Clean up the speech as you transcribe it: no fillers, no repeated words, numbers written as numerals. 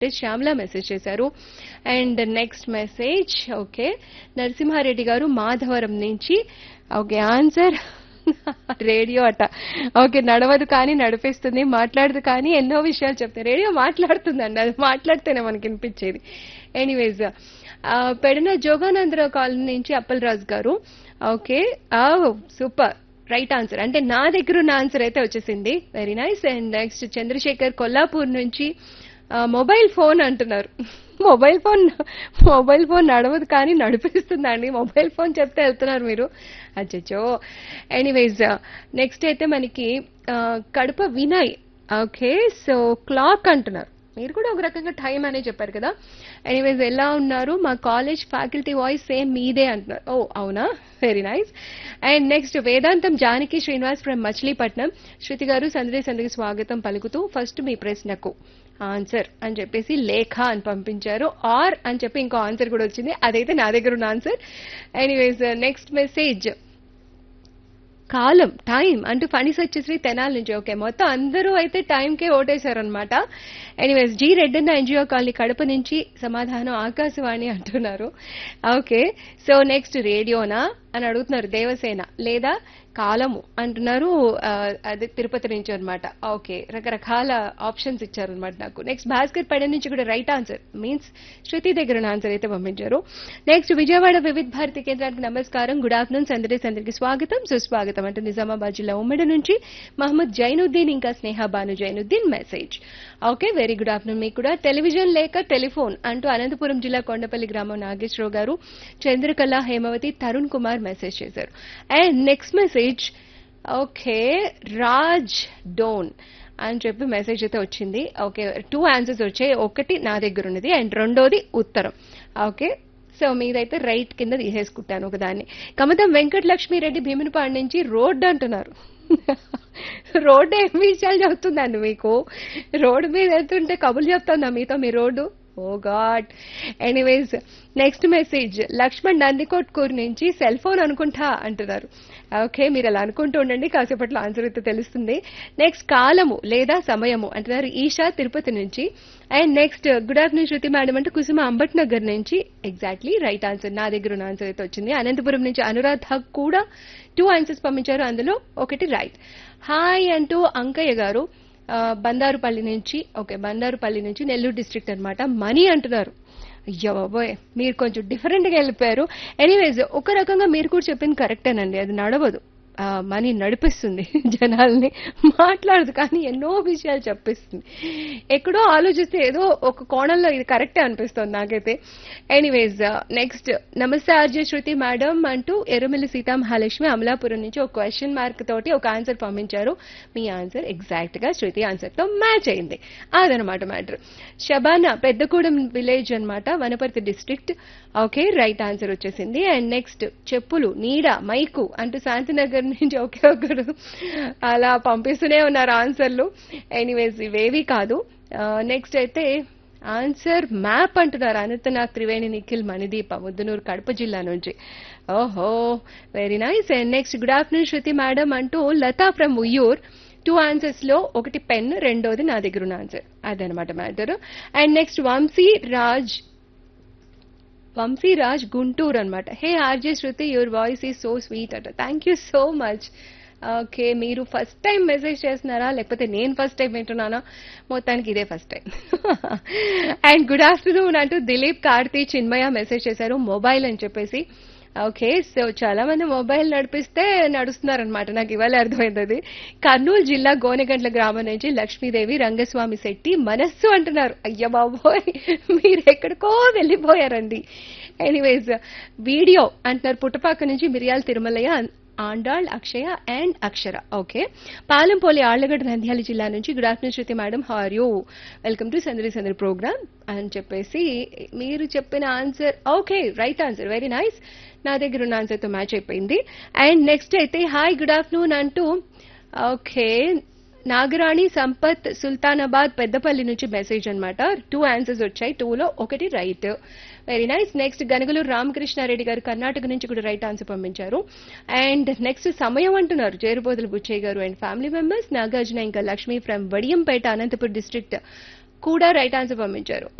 Shyamala message చేశారు. And next message okay Narasimha Reddy గారు మాధవరం నుంచి. ఓకే ఆన్సర్ రేడియో అట. ఓకే నడవదు కానీ నడిపిస్తుంది, మాట్లాడదు కానీ ఎన్నో విషయాలు చెప్తాయి. రేడియో మాట్లాడుతుందండి, అది మాట్లాడితేనే మనకి వినిపించేది. ఎనీవేస్ పెడన జోగానందరావు కాలనీ నుంచి అప్పలరాజు గారు. Okay super right answer. అంటే నా దగ్గర ఉన్న ఆన్సర్ అయితే వచ్చేసింది. Very nice. And next Chandrasekhar Kollapur నుంచి మొబైల్ ఫోన్ అంటున్నారు. మొబైల్ ఫోన్ నడవదు కానీ నడిపిస్తుందండి. మొబైల్ ఫోన్ చెప్తే వెళ్తున్నారు మీరు. అచ్చచ్చో. ఎనీవేస్ నెక్స్ట్ అయితే మనకి Kadapa Vinay. Okay so clock అంటున్నారు. మీరు కూడా ఒక రకంగా టైం అనే చెప్పారు కదా. ఎనీవేస్ ఎలా ఉన్నారు, మా కాలేజ్ ఫ్యాకల్టీ వాయిస్ సేమ్ మీదే అంటున్నారు. ఓ అవునా, very nice. And next Vedantam Janaki Srinivas from Machilipatnam. శృతి గారు సందడికి స్వాగతం పలుకుతూ ఫస్ట్ మీ ప్రశ్నకు ఆన్సర్ అని చెప్పేసి లేఖ అని పంపించారు. ఆర్ అని చెప్పి ఇంకో ఆన్సర్ కూడా వచ్చింది, అదైతే నా దగ్గర ఉన్న ఆన్సర్. ఎనీవేస్ నెక్స్ట్ మెసేజ్ కాలం టైం అంటూ ఫణి సత్యశ్రీ తెనాల నుంచి. ఓకే మొత్తం అందరూ అయితే టైంకే ఓటేశారనమాట. Anyways G Reddanna NGO colony Kadapa నుంచి సమాధానం ఆకాశవాణి అంటున్నారు. ఓకే సో నెక్స్ట్ రేడియోనా అని అడుగుతున్నారు దేవసేన, లేదా కాలము అంటున్నారు. అదే తిరుపతి నుంచి అనమాట. ఓకే రకరకాల ఆప్షన్స్ ఇచ్చారనమాట నాకు. నెక్స్ట్ భాస్కర్ పడ నుంచి కూడా రైట్ ఆన్సర్ మీన్స్ శృతి దగ్గర ఆన్సర్ అయితే పంపించారు. నెక్స్ట్ విజయవాడ వివిధ భారతి కేంద్రానికి నమస్కారం, గుడ్ ఆఫ్టర్నూన్ సందడికి స్వాగతం సుస్వాగతం అంటూ నిజామాబాద్ జిల్లా ఉమ్మడి నుంచి మహమ్మద్ జైనుద్దీన్ ఇంకా స్నేహ Banu Zainuddin message. Okay very good afternoon మీకు కూడా. టెలివిజన్ లేక టెలిఫోన్ అంటూ అనంతపురం జిల్లా కొండపల్లి గ్రామం నాగేశ్వరరావు గారు, చంద్రకళ హేమవతి, తరుణ్ కుమార్ మెసేజ్ చేశారు. And next message okay Raj Dhone అని చెప్పి మెసేజ్ అయితే వచ్చింది. ఓకే 2 ఆన్సర్స్ వచ్చాయి, ఒకటి నా దగ్గర ఉన్నది అండ్ రెండోది ఉత్తరం. ఓకే సో మీదైతే రైట్ కింద తీసేసుకుంటాను ఒకదాన్ని. కమతం వెంకటలక్ష్మిరెడ్డి భీమునిపాడు నుంచి రోడ్డు అంటున్నారు. రోడ్డు ఏం విషయాలు చెప్తుందండి మీకు? రోడ్డు మీద వెళ్తుంటే కబుర్లు చెప్తుందా మీతో మీ రోడ్డు? ఓ God. Anyways next message Laxman Nandikotkur నుంచి సెల్ ఫోన్ అనుకుంటా అంటున్నారు. ఓకే మీరు అలా అనుకుంటూ ఉండండి, కాసేపట్లో ఆన్సర్ అయితే తెలుస్తుంది. నెక్స్ట్ కాలము లేదా సమయము అంటున్నారు ఈషా తిరుపతి నుంచి. And next good afternoon Shruti madam అంటూ కుసుమ అంబట్ నగర్ నుంచి. ఎగ్జాక్ట్లీ రైట్ ఆన్సర్, నా దగ్గర ఉన్న ఆన్సర్ అయితే వచ్చింది. అనంతపురం నుంచి అనురాధ కూడా 2 ఆన్సర్స్ పంపించారు, అందులో ఒకటి రైట్. హాయ్ అంటూ అంకయ్య గారు బందారుపల్లి నుంచి. ఓకే బందారుపల్లి నుంచి నెల్లూరు డిస్ట్రిక్ట్ అనమాట. మనీ అంటున్నారు. అయ్యో బాబోయ్ మీరు కొంచెం డిఫరెంట్ గా వెళ్ళిపోయారు. ఎనీవేస్ ఒక రకంగా మీరు కూడా చెప్పింది కరెక్టేనండి, అది నడవదు, మనీ నడిపిస్తుంది జనాల్ని, మాట్లాడదు కానీ ఎన్నో విషయాలు చెప్పిస్తుంది. ఎక్కడో ఆలోచిస్తే ఏదో ఒక కోణంలో ఇది కరెక్టే అనిపిస్తుంది నాకైతే. ఎనీవేస్ నెక్స్ట్ నమస్తే ఆర్జే శృతి మేడం అంటూ ఎర్రమిల్లి సీతామహాలక్ష్మి అమలాపురం నుంచి ఒక క్వశ్చన్ మార్క్ తోటి ఒక ఆన్సర్ పంపించారు. మీ ఆన్సర్ ఎగ్జాక్ట్ గా శృతి ఆన్సర్ తో మ్యాచ్ అయింది, అదనమాట మ్యాటర్. షబానా పెద్దగూడెం విలేజ్ అనమాట, Wanaparthy district. Okay right answer వచ్చేసింది. అండ్ నెక్స్ట్ చెప్పులు నీడ మైకు అంటూ శాంతినగర్ నుంచి ఒకే ఒకరు అలా పంపిస్తూనే ఉన్నారు ఆన్సర్లు. ఎనీవేస్ ఇవేవి కాదు. నెక్స్ట్ అయితే ఆన్సర్ మ్యాప్ అంటున్నారు అనంతనాగ్ త్రివేణి నిఖిల్ మణిదీప ముద్దునూరు కడప జిల్లా నుంచి. ఓహో very nice. And next good afternoon Shruti madam అంటూ లతా ఫ్రమ్ ఉయ్యూర్. 2 ఆన్సర్స్ లో ఒకటి పెన్, రెండోది నా దగ్గర ఉన్న ఆన్సర్, అదనమాట matter. And next Vamsi Raj Guntur అనమాట. హే RJ Shruti your voice is so sweet అట. Thank you so much. Okay మీరు ఫస్ట్ టైం మెసేజ్ చేస్తున్నారా లేకపోతే నేను ఫస్ట్ టైం వింటున్నానా? మొత్తానికి ఇదే first time. And good afternoon అంటూ దిలీప్ కార్తీ చిన్మయ మెసేజ్ చేశారు మొబైల్ అని చెప్పేసి. ఓకే సో చాలా మంది మొబైల్ నడిపిస్తే నడుస్తున్నారనమాట, నాకు ఇవాళ అర్థమైంది అది. కర్నూలు జిల్లా గోనెగండ్ల గ్రామం నుంచి లక్ష్మీదేవి రంగస్వామి శెట్టి మనస్సు అంటున్నారు. అయ్య బాబోయ్ మీరు ఎక్కడికో వెళ్ళిపోయారండి. ఎనీవేస్ వీడియో అంటున్నారు పుట్టపాక నుంచి మిరియాల తిరుమలయ్య ఆండాళ్ అక్షయ and Akshara. Okay Palempoli Allagadda Nandyal జిల్లా నుంచి. Good afternoon Shruti madam how are you, welcome to సందడి ప్రోగ్రామ్ అని చెప్పేసి మీరు చెప్పిన answer okay right answer, very nice. నా దగ్గర ఉన్న ఆన్సర్ తో మ్యాచ్ అయిపోయింది. అండ్ నెక్స్ట్ అయితే హాయ్ గుడ్ ఆఫ్టర్నూన్ అంటూ ఓకే నాగరాణి సంపత్ సుల్తానాబాద్ పెద్దపల్లి నుంచి మెసేజ్ అనమాట. 2 ఆన్సర్స్ వచ్చాయి, 2లో ఒకటి right, very nice. Next Ganuguluru Ramakrishna Reddy గారు కర్ణాటక నుంచి కూడా రైట్ ఆన్సర్ పంపించారు. అండ్ నెక్స్ట్ సమయం అంటున్నారు జేరుబోదుల బుచ్చయ్య గారు అండ్ ఫ్యామిలీ మెంబర్స్. నాగార్జున ఇంకా లక్ష్మి ఫ్రమ్ వడియంపేట అనంతపురం డిస్ట్రిక్ట్. కూడా రైట్ ఆన్సర్ పంపించారు.